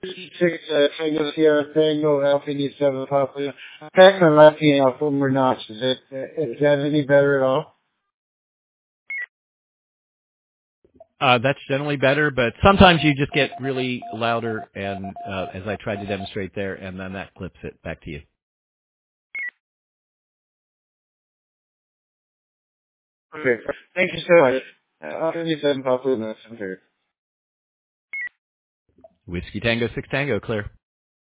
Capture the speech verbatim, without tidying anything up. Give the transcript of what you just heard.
Six uh, Tango Sierra Tango Alpha New Seven Papa. Pack my lefty out four more notches. Is it is that any better at all? Uh, that's generally better, but sometimes you just get really louder, and uh, as I tried to demonstrate there, and then that clips it back to you. Okay. Thank you so much. Uh, Alpha New Seven Papa. Whiskey Tango Six Tango, clear.